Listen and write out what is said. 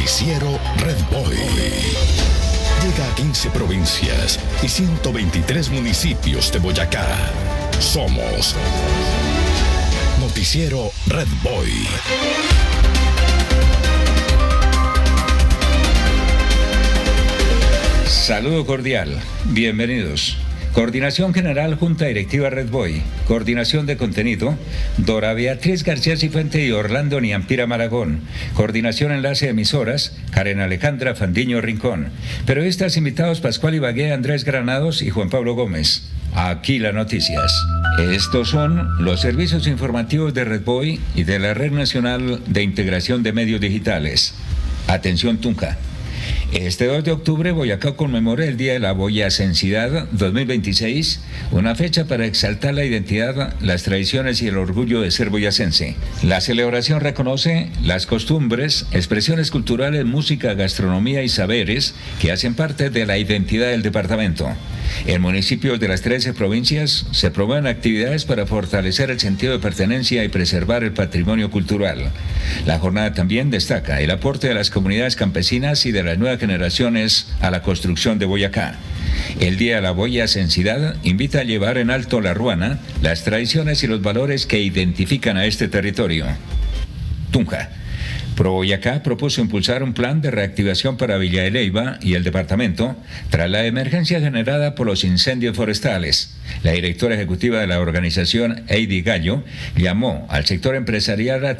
Noticiero Red Boy. Llega a 15 provincias y 123 municipios de Boyacá. Somos Noticiero Red Boy. Saludo cordial, bienvenidos. Coordinación General Junta Directiva Red Boy. Coordinación de contenido, Dora Beatriz García Cifuente y Orlando Niampira Maragón. Coordinación enlace de emisoras, Karen Alejandra Fandiño Rincón. Periodistas invitados Pascual Ibagué, Andrés Granados y Juan Pablo Gómez. Aquí las noticias. Estos son los servicios informativos de Red Boy y de la Red Nacional de Integración de Medios Digitales. Atención Tunja. Este 2 de octubre Boyacá conmemora el Día de la Boyacensidad 2026, una fecha para exaltar la identidad, las tradiciones y el orgullo de ser boyacense. La celebración reconoce las costumbres, expresiones culturales, música, gastronomía y saberes que hacen parte de la identidad del departamento. En municipios de las 13 provincias se promueven actividades para fortalecer el sentido de pertenencia y preservar el patrimonio cultural. La jornada también destaca el aporte de las comunidades campesinas y de las nuevas generaciones a la construcción de Boyacá. El Día de la Boyacensidad invita a llevar en alto la ruana, las tradiciones y los valores que identifican a este territorio. Tunja. Pro Boyacá propuso impulsar un plan de reactivación para Villa de Leyva y el departamento tras la emergencia generada por los incendios forestales. La directora ejecutiva de la organización, Heidi Gallo, llamó al sector empresarial a